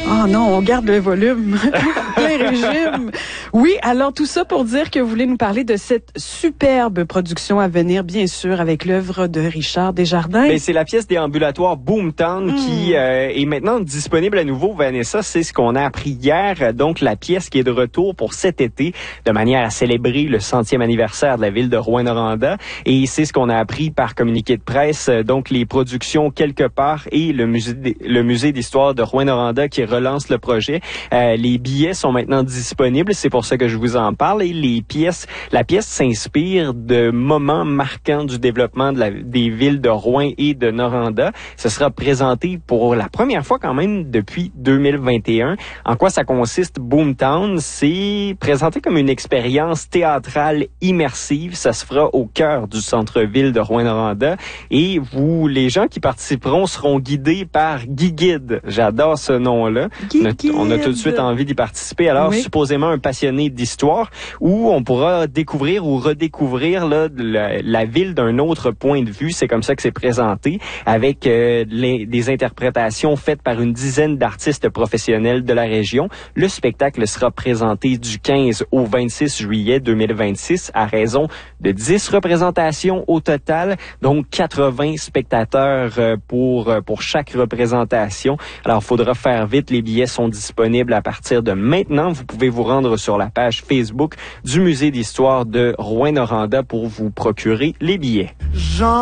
Oh non, on garde le volume. Plein régime. Oui, alors tout ça pour dire que vous voulez nous parler de cette superbe production à venir, bien sûr, avec l'œuvre de Richard Desjardins. Ben, c'est la pièce déambulatoire Boomtown qui est maintenant disponible à nouveau, Vanessa. C'est ce qu'on a appris hier. Donc, la pièce qui est de retour pour cet été, de manière à célébrer le 100e anniversaire de la ville de Rouyn-Noranda. Et c'est ce qu'on a appris par communiqué de presse. Donc, les productions quelque part et le musée d'histoire de Rouyn-Noranda qui relance le projet. Les billets sont maintenant disponibles, c'est pour ça que je vous en parle. Et la pièce s'inspire de moments marquants du développement des villes de Rouyn et de Noranda. Ce sera présenté pour la première fois quand même depuis 2021. En quoi ça consiste, Boomtown? C'est présenté comme une expérience théâtrale immersive. Ça se fera au cœur du centre-ville de Rouyn-Noranda. Et les gens qui participeront seront guidés par Guy Guide. J'adore ce nom-là. On a tout de suite envie d'y participer. Alors, supposément un passionné d'histoire, où on pourra découvrir ou redécouvrir la ville d'un autre point de vue. C'est comme ça que c'est présenté, avec des interprétations faites par une dizaine d'artistes professionnels de la région. Le spectacle sera présenté du 15 au 26 juillet 2026 à raison de 10 représentations au total, donc 80 spectateurs pour chaque représentation. Alors, il faudra faire vite. Les billets sont disponibles à partir de maintenant. Vous pouvez vous rendre sur la page Facebook du Musée d'histoire de Rouyn-Noranda pour vous procurer les billets.